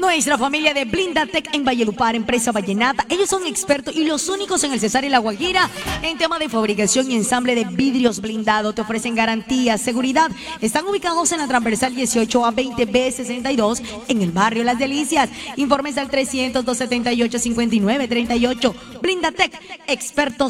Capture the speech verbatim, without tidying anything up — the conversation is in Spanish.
Nuestra familia de Blindatec en Valledupar, empresa vallenata. Ellos son expertos y los únicos en el Cesar y La Guajira en tema de fabricación y ensamble de vidrios blindados. Te ofrecen garantía, seguridad. Están ubicados en la transversal dieciocho a veinte B sesenta y dos en el barrio Las Delicias. Informes al trescientos, doscientos setenta y ocho, cincuenta y nueve treinta y ocho. Blindatec, expertos